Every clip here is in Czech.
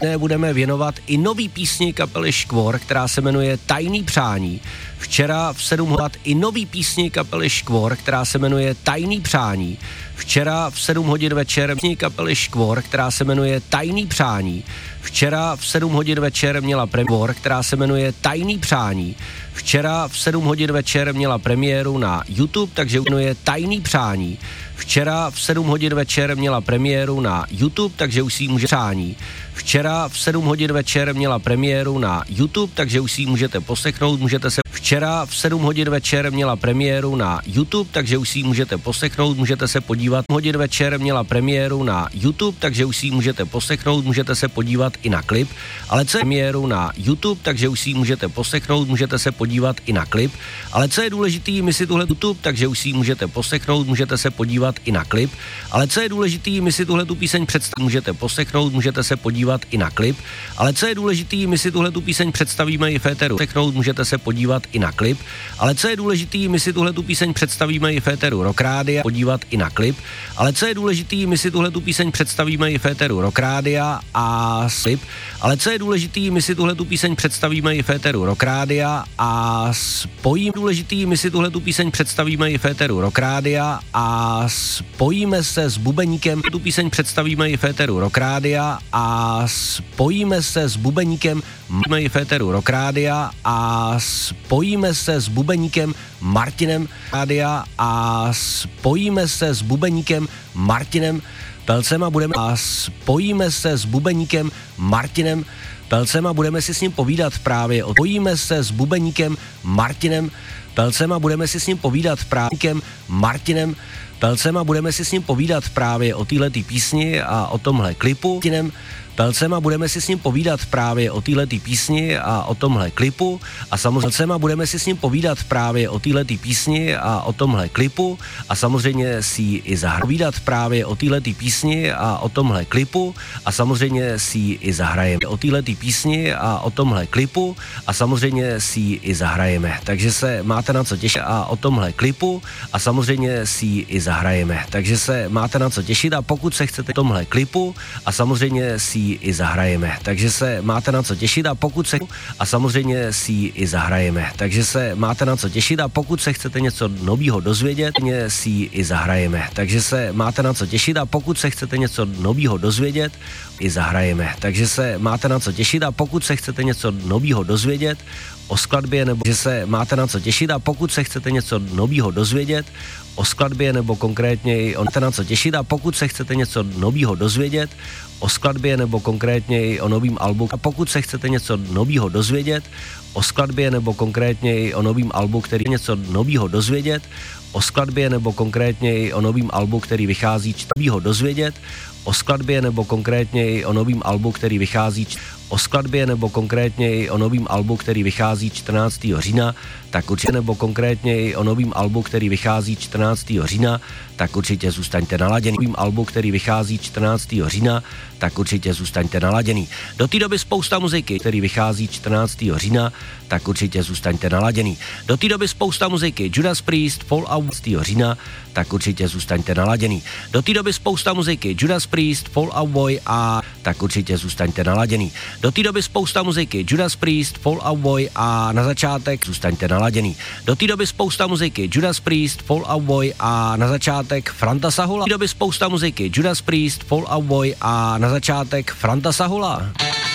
Budeme věnovat i nový písni kapely Škvor, která se jmenuje Tajný přání. Včera v 7 hodin i nový písni kapely Škvor, která se jmenuje Tajný přání. Včera v 7 hodin večer písni kapely Škvor, která se jmenuje Tajný přání. Včera v 7 hodin večer měla premiéru, která se jmenuje Tajný přání. Včera v 7 hodin večer měla premiéru na YouTube, takže jmenuje Tajný přání. Včera v 7 hodin večer měla premiéru na YouTube, takže už si ji může přání. Včera v 7 hodin večer měla premiéru na YouTube, takže už si ji můžete poslechnout, můžete se. Včera v 7 hodin večer měla premiéru na YouTube, takže už si ji můžete poslechnout, můžete se podívat. Hodin večer měla premiéru na YouTube, takže už si ji můžete poslechnout, můžete se podívat i na klip, ale co je premiéru na YouTube, takže už si ji můžete poslechnout, můžete se podívat i na klip, ale co je důležitý, my si tuhle YouTube, takže už si ji můžete poslechnout, můžete se podívat i na klip, ale co je důležitý, my si tuhle tu píseň představíme, můžete poslechnout, můžete se podívat i na klip, ale co je důležitý, my si tuhle tu píseň představíme i v éteru, poslechnout, můžete se podívat i na klip, ale co je důležitý, my si tuhle tu píseň představíme i v éteru Rock Rádia, podívat i na klip, ale co je důležitý, my si tuhle tu píseň představíme i v éteru Rock Rádia a klip, ale co je důležitý, my si tuhle tu píseň představíme i v éteru Rock Rádia a spojím důležitý, my si tuhle tu píseň představíme i v éteru Rock Rádia a spojíme se s bubeníkem, tu píseň představíme i v éteru Rock Rádia a spojíme se s bubeníkem, máme i v éteru Rock Rádia a spojíme se s bubeníkem Martinem Rádia a spojíme se s bubeníkem Martinem Pelcem a budeme a spojíme se s bubeníkem Martinem Pelcem a budeme si s ním povídat právě o spojíme se s bubeníkem Martinem Pelcem a budeme si s ním povídat právě Martinem Pelcem a budeme si s ním povídat právě o téhletý písni a o tomhle klipu. Pelcem a budeme si s ním povídat právě o téhletý písni a o tomhle klipu a samozřejmě a budeme si s ním povídat právě o téhletý písni a o tomhle klipu a samozřejmě si ji i zahrát právě o téhletý písni a o tomhle klipu a samozřejmě si ji i zahrajeme o téhletý písni a o tomhle klipu a samozřejmě si ji i zahrajeme, takže se máte na co těšit a o tomhle klipu a samozřejmě si ji i zahrajeme, takže se máte na co těšit a pokud se chcete tomhle klipu a samozřejmě si i zahrajeme, takže se máte na co těšit a pokud se a samozřejmě si ji i zahrajeme, takže se máte na co těšit a pokud se chcete něco nového dozvědět, si ji i zahrajeme, takže se máte na co těšit a pokud se chcete něco nového dozvědět, i zahrajeme, takže se máte na co těšit a pokud se chcete něco nového dozvědět o skladbě nebo že se máte na co těšit a pokud se chcete něco nového dozvědět o skladbě nebo konkrétně máte na co těšit a pokud se chcete něco nového dozvědět o skladbě nebo konkrétně o novém albu a pokud se chcete něco nového dozvědět o skladbě nebo konkrétně o novém albu, který něco nového dozvědět o skladbě nebo konkrétně o novém albu, který vychází nového dozvědět o skladbě nebo konkrétně o novém albu, který vychází o skladbě nebo konkrétně o novém albu, který vychází 14. října, tak určitě nebo konkrétně o novém albu, který vychází 14. října, tak určitě zůstaňte naladěný. Novým albu, který vychází 14. října, tak určitě zůstaňte naladěný. Do té doby spousta muziky, který vychází 14. října, tak určitě zůstaňte naladěný. Do té doby spousta muziky, Judas Priest, Fall Out 14. října, tak určitě zůstaňte naladěný. Do té doby spousta muziky, Judas Priest, Fall Out Boy a tak určitě zůstaňte naladěný. Do té doby spousta muziky, Judas Priest, Fall Out Boy a na začátek zůstaňte naladěný. Do té doby spousta muziky, Judas Priest, Fall Out Boy a na začátek Franta Sahula. Do té doby spousta muziky, Judas Priest, Fall Out Boy a na začátek Franta Sahula.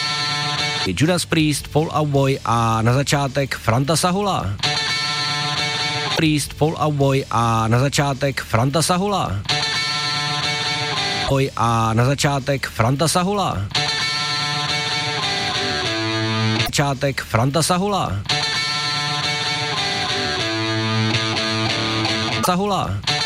Judas Priest, Fall Out Boy a na začátek Franta Sahula. Priest, Fall Out Boy a na začátek Franta Sahula. A na začátek Franta Sahula. Začátek Franta Sahula. Sahula.